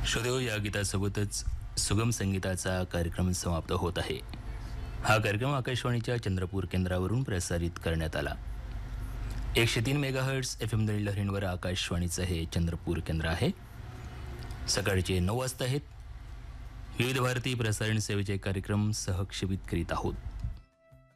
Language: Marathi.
श्रोतेहो, या गीतासोबतच सुगम संगीताचा कार्यक्रम समाप्त होत आहे. हा कार्यक्रम आकाशवाणीच्या चंद्रपूर केंद्रावरून प्रसारित करण्यात आला. 103 मेगाहर्ट्ज FM लहरींवर आकाशवाणीचं हे चंद्रपूर केंद्र आहे. सकाळचे 9 वाजता आहेत. विविध भारती प्रसारण सेवेचे कार्यक्रम सहक्षेपित करीत आहोत.